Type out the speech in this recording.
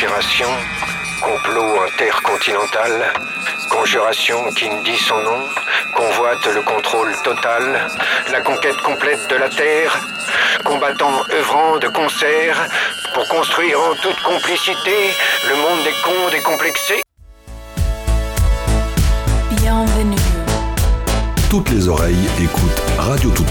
conspiration, complot intercontinental, conjuration qui ne dit son nom, convoite le contrôle total, la conquête complète de la Terre, combattants œuvrant de concert pour construire en toute complicité le monde des cons décomplexés. Bienvenue. Toutes les oreilles écoutent Radio Toutou.